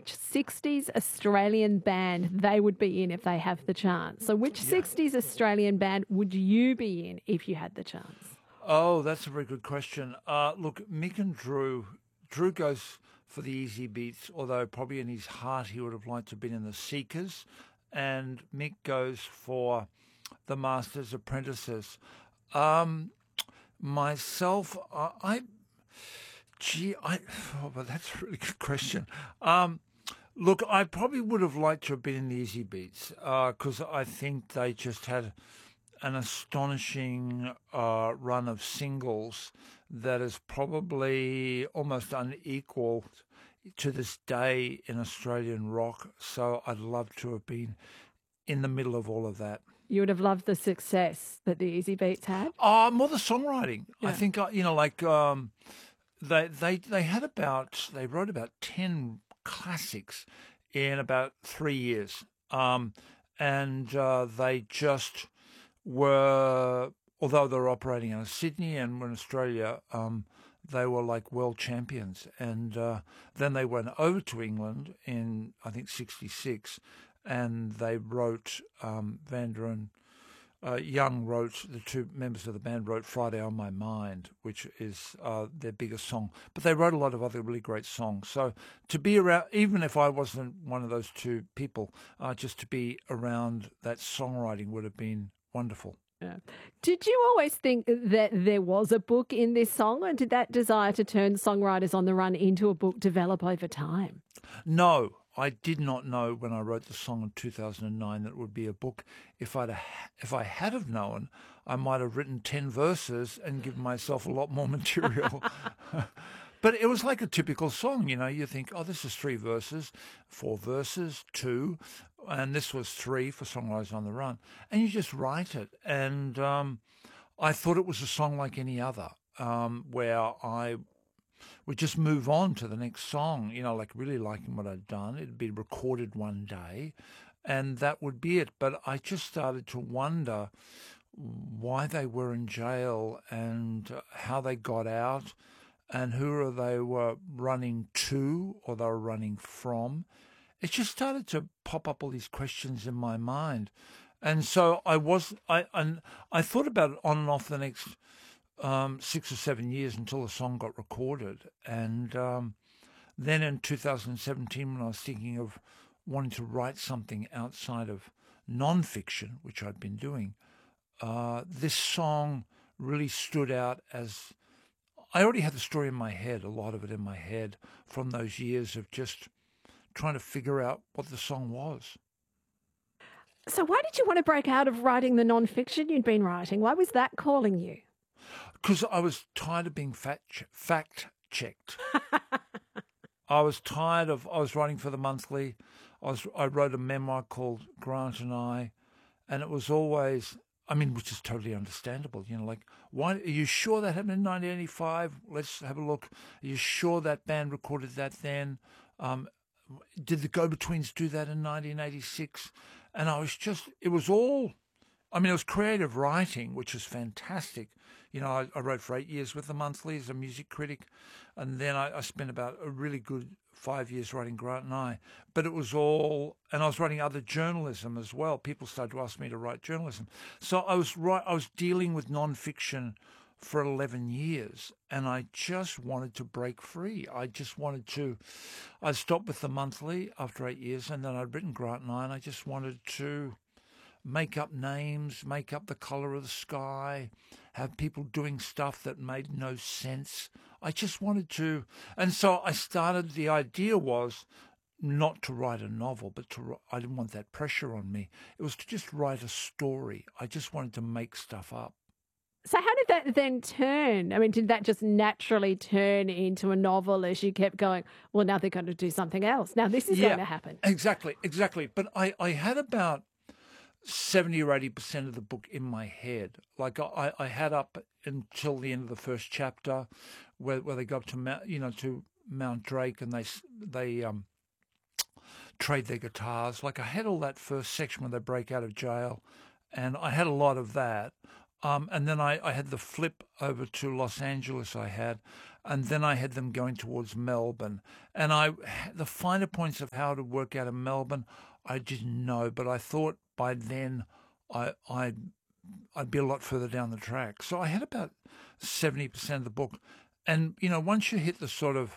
which 60s Australian band they would be in if they have the chance. So which 60s Australian band would you be in if you had the chance? Oh, that's a very good question. Look, Mick and Drew. Drew goes for the easy beats, although probably in his heart he would have liked to have been in the Seekers. And Mick goes for the Master's Apprentices. Myself, well, that's a really good question. Look, I probably would have liked to have been in the Easy Beats because I think they just had an astonishing run of singles that is probably almost unequaled to this day in Australian rock. So I'd love to have been in the middle of all of that. You would have loved the success that the Easy Beats had? More the songwriting. Yeah. I think, they wrote about 10 classics in about 3 years. And they just were, although they were operating out of Sydney and were in Australia, they were like world champions. And then they went over to England in, I think, 66, and they wrote, Vander and Young wrote, the two members of the band wrote Friday on My Mind, which is their biggest song. But they wrote a lot of other really great songs. So to be around, even if I wasn't one of those two people, just to be around that songwriting would have been wonderful. Yeah. Did you always think that there was a book in this song, or did that desire to turn Songwriters on the Run into a book develop over time? No, I did not know when I wrote the song in 2009 that it would be a book. If I had have known, I might have written 10 verses and given myself a lot more material. But it was like a typical song, you think, oh, this is 3 verses, 4 verses, 2, and this was 3 for Songwriters on the Run. And you just write it. And I thought it was a song like any other, where I would just move on to the next song, like really liking what I'd done. It'd be recorded one day, and that would be it. But I just started to wonder why they were in jail and how they got out, and who they were running to or they were running from. It just started to pop up all these questions in my mind. And so I thought about it on and off the next 6 or 7 years until the song got recorded. And then in 2017, when I was thinking of wanting to write something outside of non-fiction, which I'd been doing, this song really stood out as... I already had the story in my head, a lot of it in my head, from those years of just trying to figure out what the song was. So why did you want to break out of writing the non-fiction you'd been writing? Why was that calling you? Because I was tired of being fact-checked. I was writing for the Monthly. I wrote a memoir called Grant and I, and it was always... which is totally understandable. Why are you sure that happened in 1985? Let's have a look. Are you sure that band recorded that then? Did the Go-Betweens do that in 1986? And it was creative writing, which is fantastic. I wrote for 8 years with the Monthly as a music critic, and then I spent about a really good 5 years writing Grant and I. But it was all, and I was writing other journalism as well. People started to ask me to write journalism. So I was dealing with non-fiction for 11 years, and I just wanted to break free. I stopped with the Monthly after 8 years, and then I'd written Grant and I just wanted to make up names, make up the colour of the sky, have people doing stuff that made no sense. I just wanted to, and so the idea was not to write a novel, but I didn't want that pressure on me. It was to just write a story. I just wanted to make stuff up. So how did that then turn? Did that just naturally turn into a novel as you kept going, well, now they're going to do something else. Now this is going to happen. Exactly. But I had about 70 or 80% of the book in my head. Like I had up until the end of the first chapter where they go up to Mount Drake and they trade their guitars. Like I had all that first section when they break out of jail, and I had a lot of that. And then I had the flip over to Los Angeles and then I had them going towards Melbourne. And the finer points of how to work out of Melbourne, I didn't know, but I thought by then I'd be a lot further down the track. So I had about 70% of the book. And, once you hit the sort of,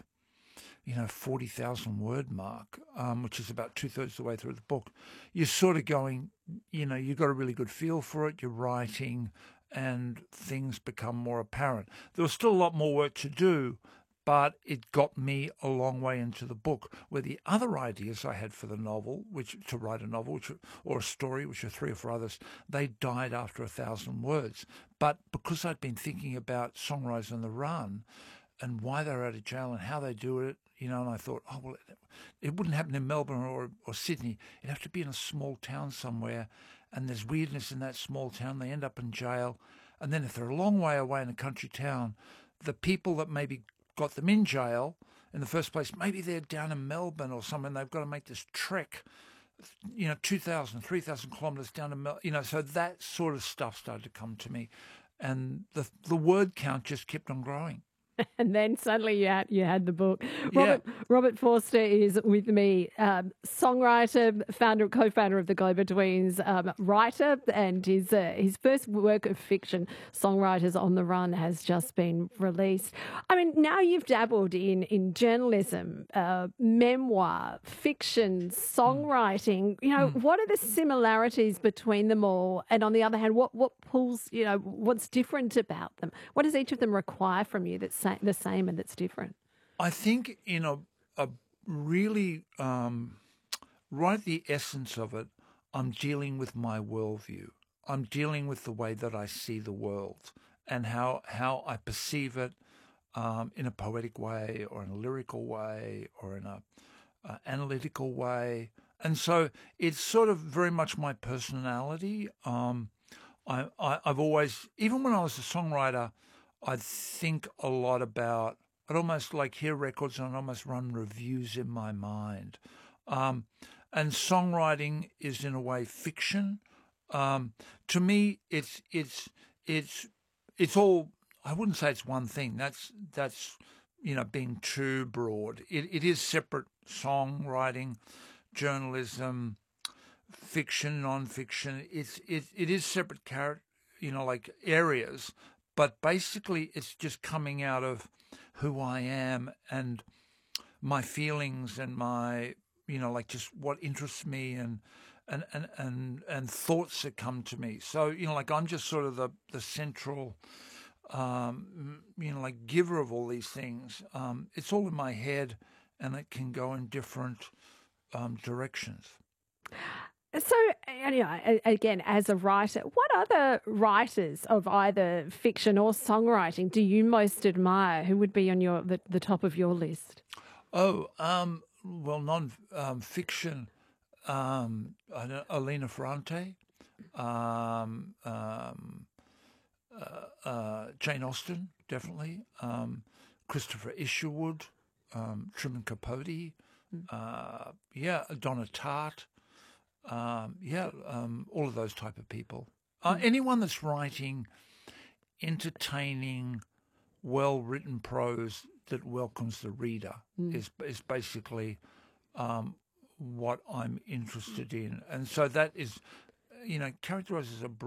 40,000 word mark, which is about 2/3 of the way through the book, you're sort of going, you've got a really good feel for it, you're writing, and things become more apparent. There was still a lot more work to do, but it got me a long way into the book, where the other ideas I had for the novel, to write a novel, or a story, which are 3 or 4 others, they died after 1,000 words. But because I'd been thinking about songwriters on the run and why they're out of jail and how they do it, and I thought, oh, well, it wouldn't happen in Melbourne or Sydney. It'd have to be in a small town somewhere, and there's weirdness in that small town. They end up in jail. And then if they're a long way away in a country town, the people that maybe got them in jail in the first place, maybe they're down in Melbourne or somewhere, and they've got to make this trek, 2,000, 3,000 kilometres down to Melbourne, so that sort of stuff started to come to me. And the word count just kept on growing. And then suddenly you had the book. Yeah. Robert Forster is with me, songwriter, co-founder of the Go-Betweens, writer, and his first work of fiction, Songwriters on the Run, has just been released. I mean, now you've dabbled in journalism, memoir, fiction, songwriting. What are the similarities between them all? And on the other hand, what pulls, what's different about them? What does each of them require from you that's the same and that's different? I think in a really right at the essence of it, I'm dealing with my worldview. I'm dealing with the way that I see the world and how I perceive it in a poetic way or in a lyrical way or in a analytical way. And so it's sort of very much my personality. I've always, even when I was a songwriter, I'd think a lot about, I'd almost hear records and I'd almost run reviews in my mind. And songwriting is in a way fiction. To me, it's all, I wouldn't say it's one thing. That's being too broad. It is separate: songwriting, journalism, fiction, non-fiction. It is separate areas. But basically, it's just coming out of who I am and my feelings and my, just what interests me and thoughts that come to me. So, I'm just sort of the central, giver of all these things. It's all in my head, and it can go in different directions. So, again, as a writer, what other writers of either fiction or songwriting do you most admire? Who would be on the top of your list? Oh, well, non-fiction, Alina Ferrante, Jane Austen, definitely, Christopher Isherwood, Truman Capote, Donna Tartt. All of those type of people. Anyone that's writing entertaining, well-written prose that welcomes the reader is basically what I'm interested in. And so that is, characterized as a